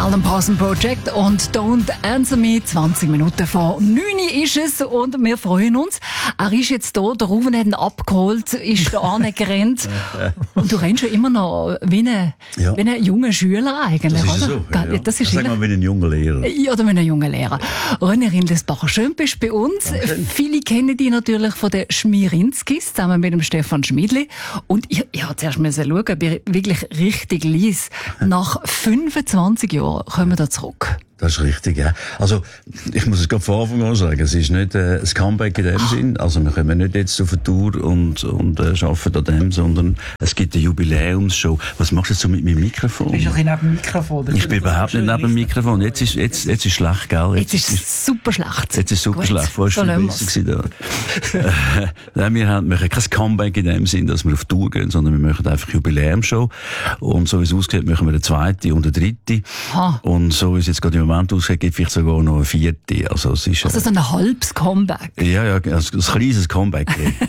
Alan Parsons Project und Don't Answer Me. 20 Minuten vor 9 ist es und wir freuen uns. Er ist jetzt da, der Ruven hat ihn abgeholt, ist da angerannt. Und du rennst schon immer noch wie ein junger Schüler eigentlich, das ist oder? So, ja. Das ist sag mal wie ein junger Lehrer. Ja, oder wie ein junger Lehrer. René Rindlesbacher, schön bist du bei uns. Dankeschön. Viele kennen dich natürlich von den Schmierinskis, zusammen mit dem Stefan Schmidli. Und ich habe zuerst schauen, ob ich wirklich richtig liess. Nach 25 Jahren kommen wir da zurück. Das ist richtig, ja. Also, ich muss es gerade von Anfang an sagen, es ist nicht ein Comeback in dem Sinn. Also, wir kommen nicht jetzt auf eine Tour und arbeiten an dem, sondern es gibt eine Jubiläumsshow. Was machst du jetzt so mit meinem Mikrofon? Du bist doch neben dem Mikrofon. Ich bin überhaupt nicht neben dem Mikrofon. Jetzt ist schlecht, gell? Jetzt ist es super schlecht. Jetzt ist super Gut, schlecht. Vorher so war es besser gewesen da. Nein, wir machen kein Comeback in dem Sinn, dass wir auf Tour gehen, sondern wir machen einfach Jubiläumsshow. Und so wie es ausgeht, machen wir eine zweite und eine dritte. Ha. Und so wie es jetzt gerade im Moment aussieht, gibt es vielleicht sogar noch eine vierte. Also es ist, Also so ein halbes Comeback. ja, also ein kleines Comeback.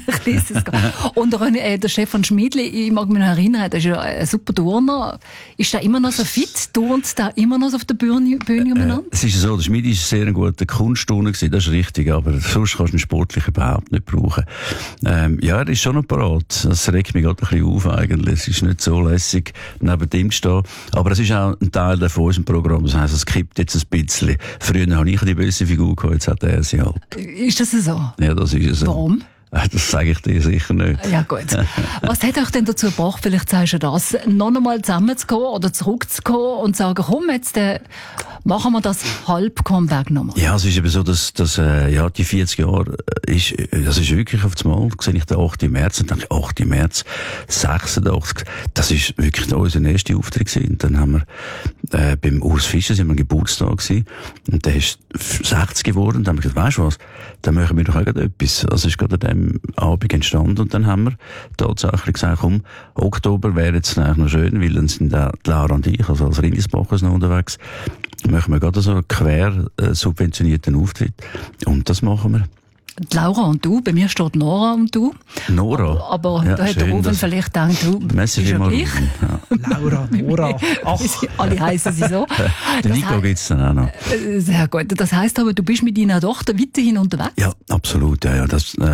Und René, der Stefan Schmidli, ich mag mich noch erinnern, der ist ja ein super Turner. Ist der immer noch so fit? Turnt der immer noch so auf der Bühne umeinander? Es ist so, der Schmid ist sehr ein guter Kunstturner gewesen, das ist richtig, aber sonst kannst du ihn sportlich überhaupt nicht brauchen. Ja, er ist schon noch parat. Das regt mich gerade ein bisschen auf eigentlich. Es ist nicht so lässig, neben dem zu stehen. Aber es ist auch ein Teil von unserem Programm. Das heisst, es kippt jetzt ein bisschen. Früher habe ich die beste Figur gehabt, jetzt hat er sie halt. Ist das so? Ja, das ist so. Warum? Das sage ich dir sicher nicht. Ja, gut. Was hat euch denn dazu gebracht, vielleicht sagst du das, noch einmal zusammenzugehen oder zurückzukommen und zu sagen, komm, jetzt machen wir das Halb-Comeback nochmal? Ja, es ist eben so, dass ja, die 40 Jahre das ist wirklich auf das Mal. Da sehe ich den 8. März und denke, 8. März 86. Das ist wirklich unser erster Auftritt gewesen. Und dann haben wir, beim Urs Fischer sind wir Geburtstag gewesen. Und der ist 60 geworden. Und dann haben wir gesagt, weisst du was? Dann machen wir doch auch etwas. Also ist gerade an dem Abend entstanden. Und dann haben wir tatsächlich gesagt, komm, Oktober wäre jetzt eigentlich noch schön, weil dann sind auch die Laura und ich, also als Rindlesbachers noch unterwegs, machen wir gerade so einen quer subventionierten Auftritt. Und das machen wir. Die Laura und du, bei mir steht Nora und du. Nora? Aber ja, da hat der Ruven vielleicht gedacht, du bist ja ich. Ja. Laura, Nora. Ach. Alle heissen sie so. Den Nico gibt's dann auch noch. Sehr gut. Das heisst aber, du bist mit deiner Tochter weiterhin unterwegs? Ja, absolut. Ja,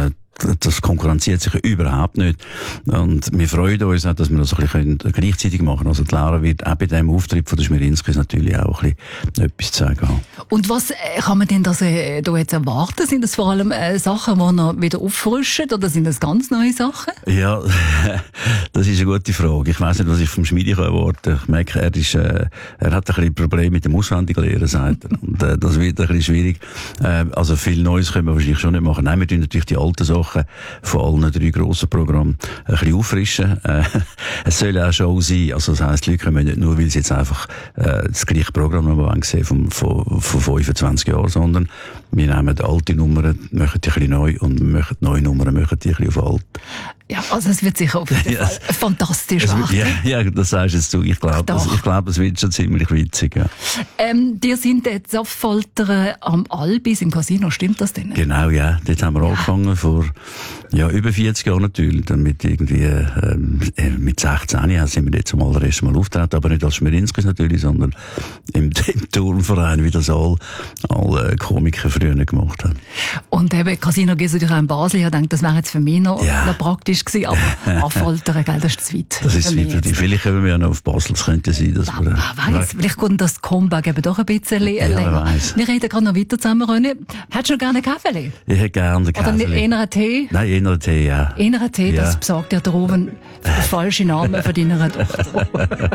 das konkurrenziert sich überhaupt nicht. Und wir freuen uns auch, dass wir das ein bisschen gleichzeitig machen können. Also die Lara wird auch bei diesem Auftritt von der Schmierinskis natürlich auch ein bisschen etwas zu sagen haben. Und was kann man denn da jetzt erwarten? Sind das vor allem Sachen, die noch wieder auffrischen oder sind das ganz neue Sachen? Ja, das ist eine gute Frage. Ich weiss nicht, was ich vom Schmiedi erwarten kann. Ich merke, er hat ein bisschen Probleme mit dem Auswendiglehren, sagt er. Und das wird ein bisschen schwierig. Also viel Neues können wir wahrscheinlich schon nicht machen. Nein, wir tun natürlich die alten Sachen von allen 3 grossen Programmen ein bisschen auffrischen. Es soll auch Show sein. Also das heisst, die Leute kommen nicht nur, weil sie jetzt einfach das gleiche Programm noch sehen von 25 Jahren, sondern wir nehmen die alte Nummern, machen die ein bisschen neu und wir machen die neue Nummern, machen die ein bisschen auf alt. Ja, also es wird sicher auf jeden Fall fantastisch werden. Ja, das sagst jetzt du. Ich glaube, es wird schon ziemlich witzig. Ja. Die sind jetzt auf Foltern am Albis im Casino, stimmt das denn? Genau, ja. Dort haben wir angefangen vor über 40 Jahren natürlich. Dann mit irgendwie mit 16 sind wir jetzt zum allerersten Mal auftreten, aber nicht als Schmierinskis natürlich, sondern im Turnverein, wie das alle Komiker früher gemacht haben. Und eben Casino geht natürlich auch in Basel. Ich denke, das wäre jetzt für mich noch praktisch gewesen, aber Affoltern, gell, das ist zu weit. Das ist zu weit. Vielleicht kommen wir ja noch auf Basel, das könnte sein, dass wir... Vielleicht kommt das Comeback eben doch ein bisschen länger. Wir reden gerade noch weiter zusammen, René. Hättest du noch gerne einen Kaffee? Ich hätte gerne einen Kaffee. Oder eher einen Tee? Nein, eher einen Tee, ja. Eher einen Tee, das besorgt ja der Ruven den falschen Namen von deiner Tochter.